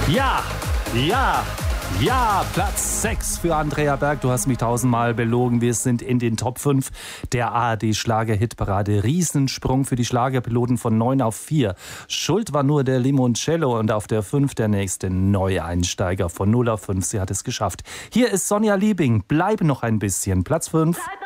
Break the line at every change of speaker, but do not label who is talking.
Ja, ja, ja, Platz 6 für Andrea Berg. Du hast mich 1000-mal belogen. Wir sind in den Top 5 der ARD-Schlager-Hitparade. Riesensprung für die Schlagerpiloten von 9 auf 4. Schuld war nur der Limoncello und auf der 5 der nächste Neueinsteiger von 0 auf 5. Sie hat es geschafft. Hier ist Sonja Liebing. Bleib noch ein bisschen. Platz 5.